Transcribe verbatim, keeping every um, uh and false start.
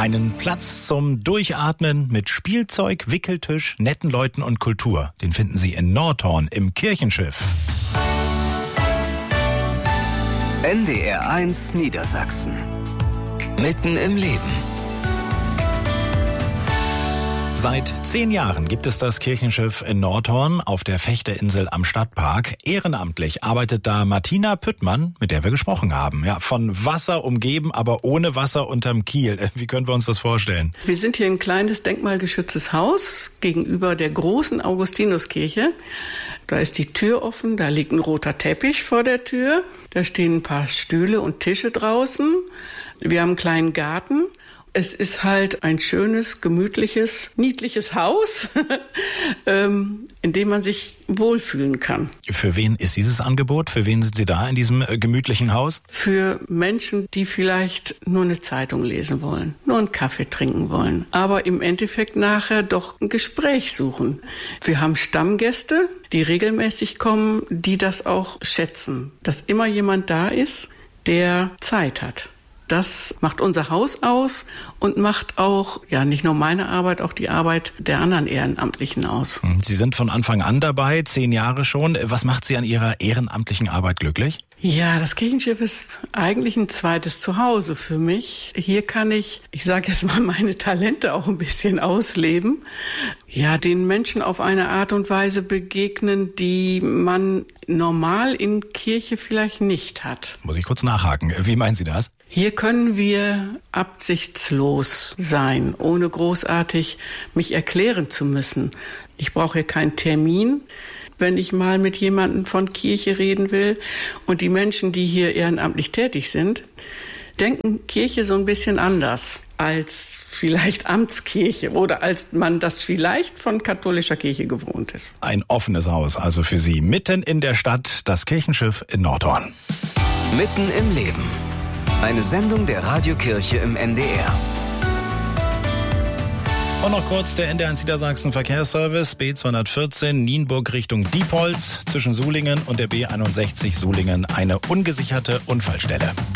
Einen Platz zum Durchatmen mit Spielzeug, Wickeltisch, netten Leuten und Kultur. Den finden Sie in Nordhorn im Kirchenschiff. N D R eins Niedersachsen. Mitten im Leben. Seit zehn Jahren gibt es das Kirchenschiff in Nordhorn auf der Fechter-Insel am Stadtpark. Ehrenamtlich arbeitet da Martina Püttmann, mit der wir gesprochen haben. Ja, von Wasser umgeben, aber ohne Wasser unterm Kiel. Wie können wir uns das vorstellen? Wir sind hier ein kleines denkmalgeschütztes Haus gegenüber der großen Augustinuskirche. Da ist die Tür offen, da liegt ein roter Teppich vor der Tür. Da stehen ein paar Stühle und Tische draußen. Wir haben einen kleinen Garten. Es ist halt ein schönes, gemütliches, niedliches Haus, in dem man sich wohlfühlen kann. Für wen ist dieses Angebot? Für wen sind Sie da in diesem gemütlichen Haus? Für Menschen, die vielleicht nur eine Zeitung lesen wollen, nur einen Kaffee trinken wollen, aber im Endeffekt nachher doch ein Gespräch suchen. Wir haben Stammgäste, die regelmäßig kommen, die das auch schätzen, dass immer jemand da ist, der Zeit hat. Das macht unser Haus aus und macht auch, ja, nicht nur meine Arbeit, auch die Arbeit der anderen Ehrenamtlichen aus. Sie sind von Anfang an dabei, zehn Jahre schon. Was macht Sie an Ihrer ehrenamtlichen Arbeit glücklich? Ja, das Kirchenschiff ist eigentlich ein zweites Zuhause für mich. Hier kann ich, ich sage jetzt mal, meine Talente auch ein bisschen ausleben. Ja, den Menschen auf eine Art und Weise begegnen, die man normal in Kirche vielleicht nicht hat. Muss ich kurz nachhaken. Wie meinen Sie das? Hier können wir absichtslos sein, ohne großartig mich erklären zu müssen. Ich brauche hier keinen Termin, wenn ich mal mit jemandem von Kirche reden will. Und die Menschen, die hier ehrenamtlich tätig sind, denken Kirche so ein bisschen anders als vielleicht Amtskirche oder als man das vielleicht von katholischer Kirche gewohnt ist. Ein offenes Haus, also für Sie mitten in der Stadt, das Kirchenschiff in Nordhorn. Mitten im Leben. Eine Sendung der Radiokirche im N D R. Und noch kurz der N D R eins Niedersachsen Verkehrsservice B zweihundertvierzehn Nienburg Richtung Diepholz zwischen Sulingen und der B einundsechzig Sulingen eine ungesicherte Unfallstelle.